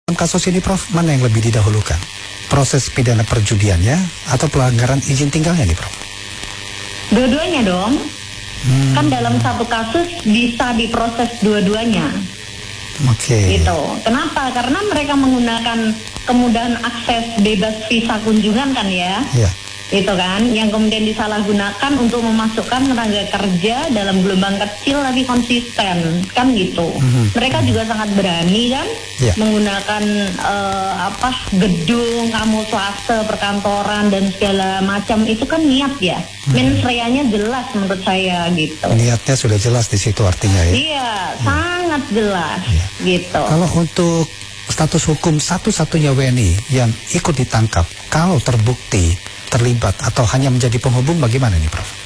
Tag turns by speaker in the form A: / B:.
A: Dalam kasus ini Prof, mana yang lebih didahulukan? Proses pidana perjudiannya atau pelanggaran izin tinggalnya nih Prof?
B: Dua-duanya dong. Kan dalam satu kasus bisa diproses dua-duanya.
A: Oke.
B: Gitu. Kenapa? Karena mereka menggunakan kemudahan akses bebas visa kunjungan kan ya.
A: Iya.
B: Itu kan, yang kemudian disalahgunakan untuk memasukkan tenaga kerja dalam gelombang kecil tapi konsisten, kan gitu. Mereka juga sangat berani kan, menggunakan gedung, kamuflase, perkantoran dan segala macam, itu kan niat ya. Mens reanya jelas menurut saya gitu.
A: Niatnya sudah jelas di situ artinya ya.
B: Iya, sangat jelas gitu.
A: Kalau untuk status hukum satu-satunya WNI yang ikut ditangkap, kalau terbukti terlibat atau hanya menjadi penghubung, bagaimana nih Prof?